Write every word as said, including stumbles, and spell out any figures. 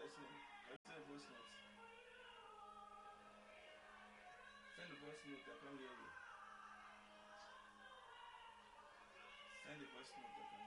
Listen, let's send a voice note. Send a voice note, I can't hear you. Send a voice note, I can't